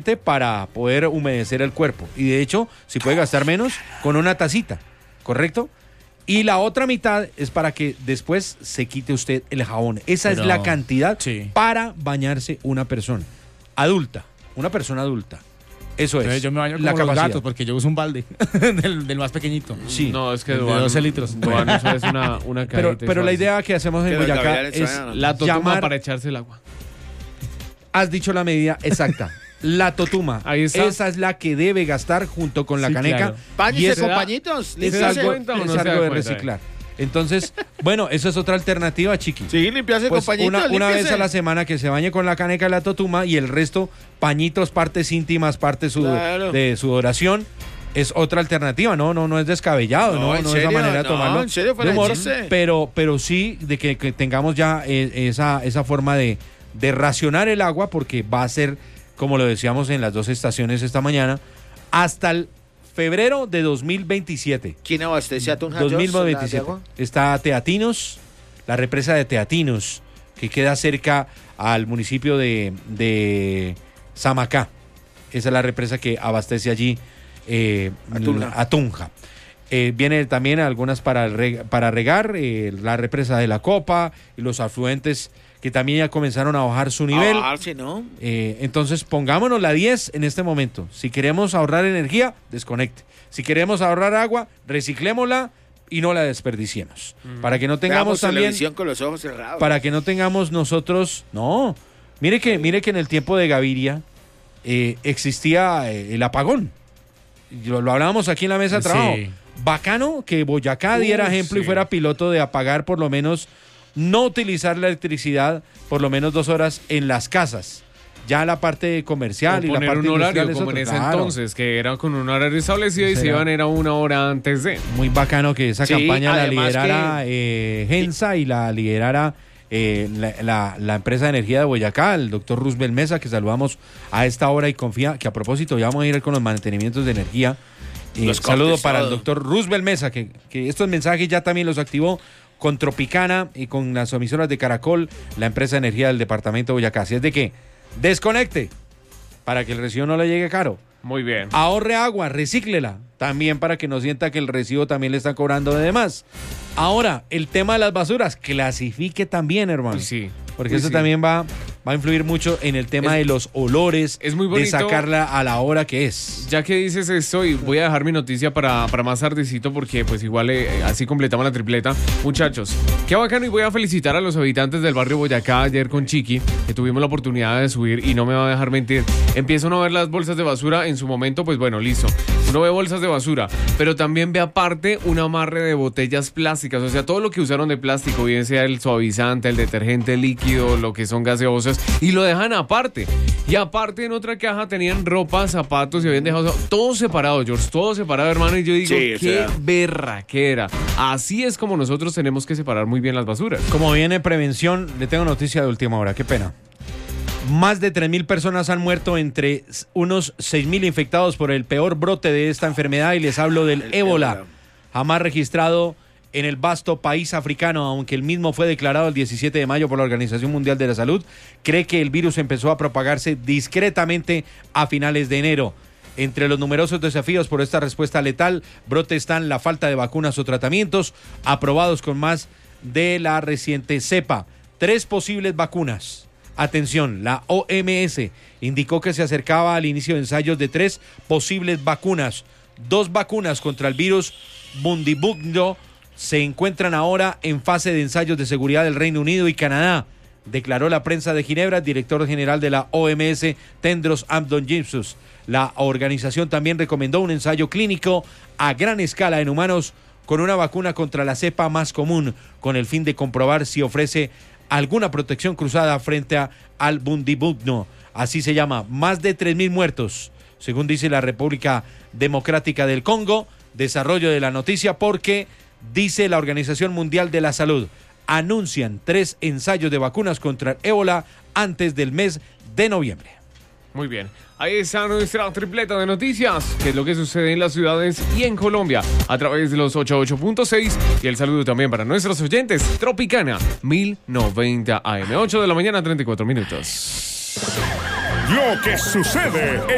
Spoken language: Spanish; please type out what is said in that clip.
suficiente para poder humedecer el cuerpo. Y de hecho, si puede gastar menos, con una tacita, ¿correcto? Y la otra mitad es para que después se quite usted el jabón. Esa es la cantidad para bañarse una persona adulta. Una persona adulta. Eso es. Yo me baño como los gatos porque yo uso un balde del más pequeñito. Sí. No, es que de 12 litros. Eso es una cajita. Pero la idea que hacemos en Boyacá es la totuma para echarse el agua. Has dicho la medida exacta. La totuma. Ahí está. Esa es la que debe gastar junto con la caneca. Claro. Báñese con pañitos. Es algo de reciclar. Entonces, bueno, eso es otra alternativa, Chiqui. Sí, limpiarse pues con pañitos. Una vez a la semana que se bañe con la caneca de la totuma y el resto, pañitos, partes íntimas, de sudoración. Es otra alternativa, no es descabellado, no es la manera de tomarlo en serio, de humor, pero sí de que tengamos ya esa forma de racionar el agua, porque va a ser, como lo decíamos en las dos estaciones esta mañana, hasta el febrero de 2027. ¿Quién abastece a Tunja? 2027. Está Teatinos, la represa de Teatinos, que queda cerca al municipio de Samacá. Esa es la represa que abastece allí a Tunja. Viene también algunas para regar, la represa de la Copa y los afluentes que también ya comenzaron a bajar su nivel. ¿No? Entonces pongámonos la 10 en este momento. Si queremos ahorrar energía, desconecte. Si queremos ahorrar agua, reciclémosla y no la desperdiciemos. Para que no tengamos también con los ojos cerrados. Para que no tengamos nosotros, no. Mire que en el tiempo de Gaviria existía el apagón. Lo hablábamos aquí en la mesa de trabajo. Bacano que Boyacá diera ejemplo y fuera piloto de apagar, por lo menos no utilizar la electricidad por lo menos 2 horas en las casas. Ya la parte comercial y la parte un horario industrial como en ese entonces, que era con un horario establecido y se iban era 1 hora antes de. Muy bacano que esa campaña la liderara Gensa y la liderara la empresa de energía de Boyacá, el doctor Roosevelt Mesa, que saludamos a esta hora y confía que a propósito ya vamos a ir con los mantenimientos de energía. Saludo para el doctor Roosevelt Mesa, que estos mensajes ya también los activó con Tropicana y con las emisoras de Caracol, la empresa de energía del departamento de Boyacá. Así es de que desconecte para que el recibo no le llegue caro. Muy bien. Ahorre agua, recíclela también para que no sienta que el recibo también le están cobrando de demás. Ahora, el tema de las basuras, clasifique también, hermano. Sí. Porque eso también va a influir mucho en el tema de los olores, es muy bonito, de sacarla a la hora que es. Ya que dices esto, y voy a dejar mi noticia para más tardecito, porque pues igual así completamos la tripleta. Muchachos, qué bacano, y voy a felicitar a los habitantes del barrio Boyacá ayer con Chiqui, que tuvimos la oportunidad de subir, y no me va a dejar mentir. Empieza uno a ver las bolsas de basura en su momento, pues bueno, listo. Uno ve bolsas de basura, pero también ve aparte un amarre de botellas plásticas, o sea, todo lo que usaron de plástico, bien sea el suavizante, el detergente líquido, lo que son gaseosas, y lo dejan aparte. Y aparte en otra caja tenían ropa, zapatos, y habían dejado todo separado, George, todo separado, hermano, y yo digo, qué berraquera. Así es como nosotros tenemos que separar muy bien las basuras. Como viene prevención, le tengo noticia de última hora, qué pena. Más de 3.000 personas han muerto, entre unos 6.000 infectados por el peor brote de esta enfermedad, y les hablo del ébola, jamás registrado en el vasto país africano. Aunque el mismo fue declarado el 17 de mayo por la Organización Mundial de la Salud, cree que el virus empezó a propagarse discretamente a finales de enero. Entre los numerosos desafíos por esta respuesta letal, brote están la falta de vacunas o tratamientos aprobados con más de la reciente cepa. 3 posibles vacunas. Atención, la OMS indicó que se acercaba al inicio de ensayos de 3 posibles vacunas. 2 vacunas contra el virus Bundibugyo se encuentran ahora en fase de ensayos de seguridad del Reino Unido y Canadá, declaró la prensa de Ginebra, director general de la OMS, Tedros Adhanom Ghebreyesus. La organización también recomendó un ensayo clínico a gran escala en humanos con una vacuna contra la cepa más común, con el fin de comprobar si ofrece alguna protección cruzada frente al Bundibugyo. Así se llama. Más de 3.000 muertos, según dice la República Democrática del Congo. Desarrollo de la noticia porque dice la Organización Mundial de la Salud, anuncian 3 ensayos de vacunas contra el ébola antes del mes de noviembre. Muy bien, ahí está nuestra tripleta de noticias, que es lo que sucede en las ciudades y en Colombia, a través de los 88.6, y el saludo también para nuestros oyentes, Tropicana 1090 AM, 8 de la mañana, 34 minutos. Lo que sucede